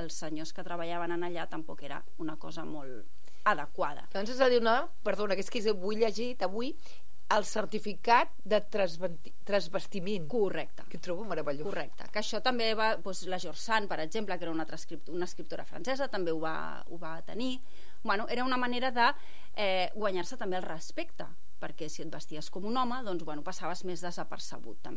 els senyors que treballaven en allà tampoc era una cosa molt adequada. Doncs és a dir, perdona, que és que vull llegir avui el certificat de transvestiment. Correcte. Que trobo meravellós. Correcte. Que això també va... Doncs la George Sand, per exemple, que era una escriptora francesa, també ho va tenir. Bueno, era una manera de guanyar-se també el respecte, perquè si et vesties com un home, doncs, bueno, passaves més desapercebuda.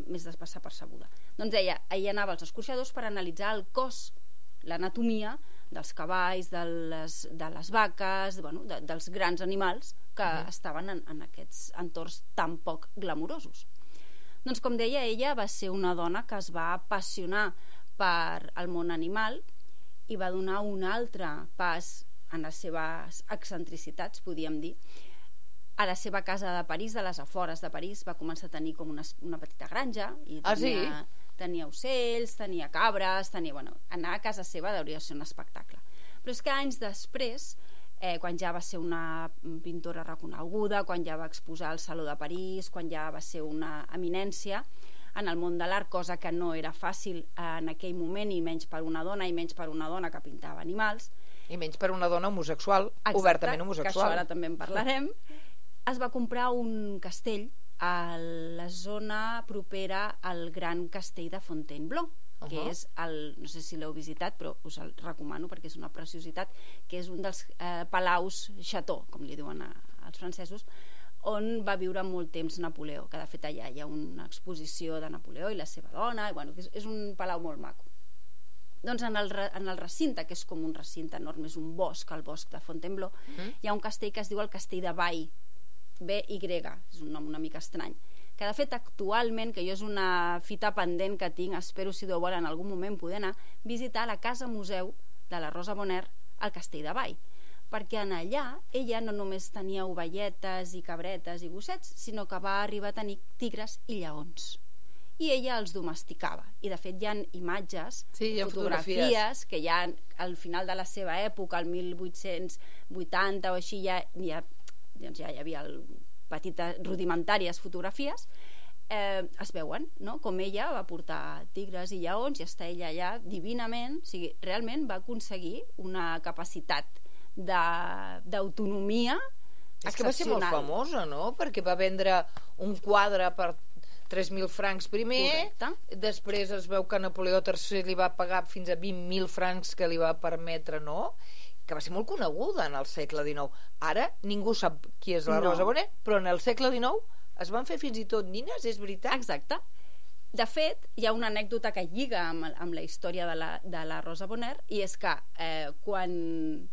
Doncs ella anava als escorxadors per analitzar el cos, l'anatomia dels cavalls, de les vaques, bueno, dels grans animals que estaven en aquests entorns tan poc glamurosos. Doncs, com deia, ella va ser una dona que es va apassionar per el món animal i va donar un altre pas en les seves excentricitats, podríem dir. A la seva casa de París, de les afores de París, va començar a tenir com una petita granja i tenia ocells, tenia cabres, anar a casa seva hauria de ser un espectacle. Però és que anys després, quan ja va ser una pintora reconeguda, quan ja va exposar al Saló de París, quan ja va ser una eminència en el món de l'art, cosa que no era fàcil en aquell moment, i menys per una dona, que pintava animals. I menys per una dona homosexual, obertament homosexual. Que això ara també en parlarem. Es va comprar un castell a la zona propera al Gran Castell de Fontainebleau, que és no sé si l'heu visitat, però us el recomano perquè és una preciositat, que és un dels palaus chateau, com li diuen als francesos, on va viure molt temps Napoleó, que de fet allà hi ha una exposició de Napoleó i la seva dona, i bueno, és un palau molt maco. Doncs en el recinte, que és com un recinte enorme, és un bosc, el bosc de Fontainebleau, hi ha un castell que es diu el Castell de Bay, B-Y, és un nom una mica estrany, que de fet actualment, que jo és una fita pendent que tinc, espero si Déu vol en algun moment poder anar, visitar la casa museu de la Rosa Bonheur al Castell de Bay, perquè en allà ella no només tenia ovelletes i cabretes i gossets, sinó que va arribar a tenir tigres i lleons, i ella els domesticava, i de fet hi ha imatges, fotografies que ja al final de la seva època, el 1880 o així, ja hi havia petites rudimentàries fotografies, es veuen, no? Com ella va portar tigres i lleons i està ella allà divinament, o sigui, realment va aconseguir una capacitat d'autonomia excepcional. És que va ser molt famosa, no? Perquè va vendre un quadre per 3.000 francs primer. Correcte. Després es veu que Napoleó III li va pagar fins a 20.000 francs que li va permetre, no? Que va ser molt coneguda en el segle XIX. Ara ningú sap qui és la Rosa Bonheur, però en el segle XIX es van fer fins i tot nines, és veritat? Exacte. De fet, hi ha una anècdota que lliga amb la història de la Rosa Bonheur, i és que quan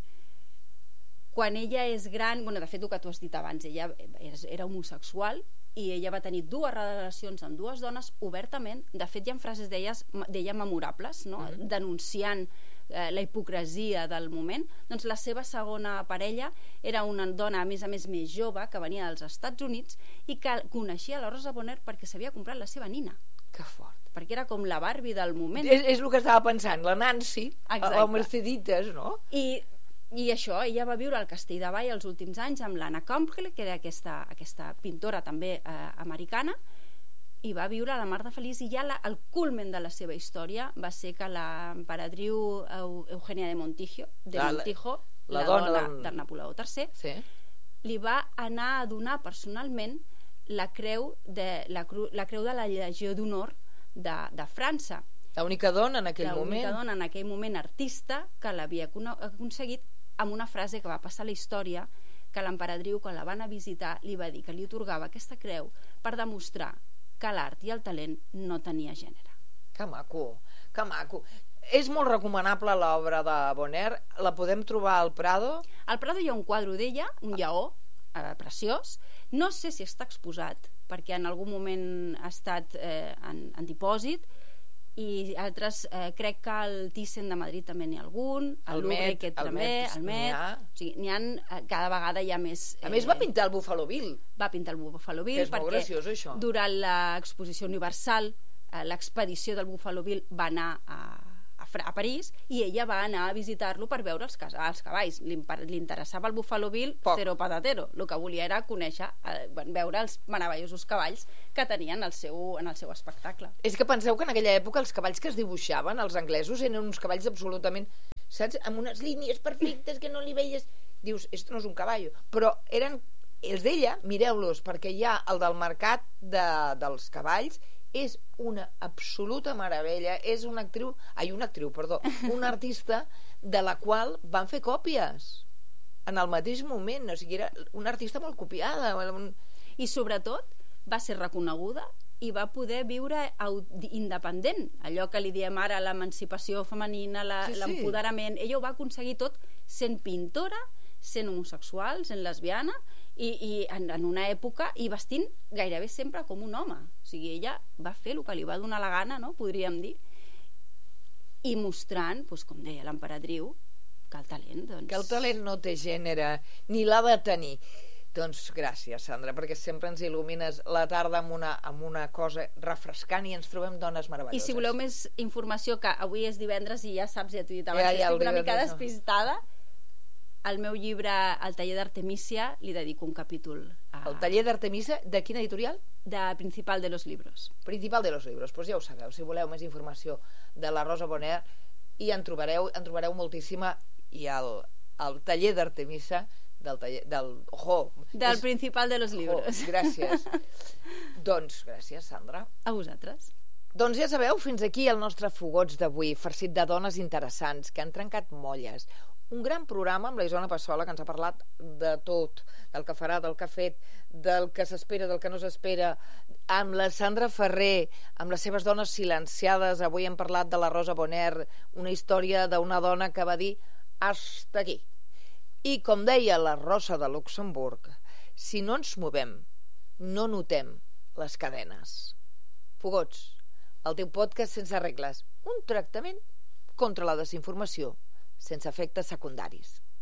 ella és gran, de fet el que tu has dit abans, ella era homosexual i ella va tenir 2 relacions amb 2 dones obertament. De fet, hi ha frases d'ella memorables, no? Denunciant la hipocresia del moment. Doncs la seva segona parella era una dona, a més més jove, que venia dels Estats Units i que coneixia la Rosa Bonheur perquè s'havia comprat la seva nina. Que fort. Perquè era com la Barbie del moment. És el que estava pensant, la Nancy, la Merceditas, no? I això, ella va viure al Castell de Bay els últims anys amb l'Anna Campbell, que era aquesta pintora també americana, i va viure a la mar de feliç, i ja el culmen de la seva història va ser que l'emperadriu Eugenia de Montijo, la dona de Napoleó III, li va anar a donar personalment la creu de la Legió d'Honor de França. L'única dona en aquell moment. L'única dona en aquell moment artista que l'havia aconseguit, amb una frase que va passar a la història, que l'emperadriu, quan la van a visitar, li va dir que li atorgava aquesta creu per demostrar que l'art i el talent no tenia gènere. Que maco, que maco. És molt recomanable l'obra de Bonheur. La podem trobar al Prado? Al Prado hi ha un quadre d'ella, un lleó preciós. No sé si està exposat, perquè en algun moment ha estat en dipòsit, i altres, crec que al Thyssen de Madrid també n'hi ha algun, al Louvre també, al Met, o sigui, n'hi ha, cada vegada hi ha més. A més va pintar el Buffalo Bill. Va pintar el Buffalo Bill, és molt graciós, això. Durant l'exposició universal, l'expedició del Buffalo Bill va anar a París, i ella va anar a visitar-lo per veure els cavalls. Li interessava el Buffalo Bill, cero patatero. El que volia era conèixer, veure els meravellosos cavalls que tenien en el seu espectacle. És que penseu que en aquella època els cavalls que es dibuixaven, els anglesos, eren uns cavalls absolutament saps? Amb unes línies perfectes que no li veies. Dius, esto no és un cavall. Però eren els d'ella, mireu-los, perquè hi ha el del mercat dels cavalls, és una absoluta meravella, és una artista de la qual van fer còpies en el mateix moment, o sigui, era una artista molt copiada. I sobretot va ser reconeguda i va poder viure independent, allò que li diem ara l'emancipació femenina, l'empoderament. Ella ho va aconseguir tot sent pintora, sent homosexual, sent lesbiana, i en una època, i vestint gairebé sempre com un home. O sigui, ella va fer el que li va donar la gana, no? Podríem dir, i mostrant, doncs, com deia l'emperadriu, que el talent, doncs... Que el talent no té gènere, ni l'ha de tenir. Doncs gràcies, Sandra, perquè sempre ens il·lumines la tarda amb una cosa refrescant i ens trobem dones meravelloses. I si voleu més informació, que avui és divendres i ja saps, ja t'ho he dit abans, estic una mica despistada, al meu llibre El taller d'Artemisia li dedico un capítol. El taller d'Artemisia, de quina editorial? De Principal de los Libros. Principal de los Libros, doncs ja ho sabeu, si voleu més informació de la Rosa Bonheur, i en trobareu moltíssima, i el taller d'Artemisia del Principal de los Libros. Gràcies. Doncs gràcies, Sandra. A vosaltres. Doncs ja sabeu, fins aquí el nostre Fogots d'avui, farcit de dones interessants que han trencat molles. Un gran programa amb la Isona Passola, que ens ha parlat de tot, del que farà, del que ha fet, del que s'espera, del que no s'espera, amb la Sandra Ferrer, amb les seves dones silenciades. Avui hem parlat de la Rosa Bonheur, una història d'una dona que va dir hasta aquí. I com deia la Rosa de Luxemburg, si no ens movem, no notem les cadenes. Fogots, el teu podcast sense regles, un tractament contra la desinformació, sense efectes secundaris.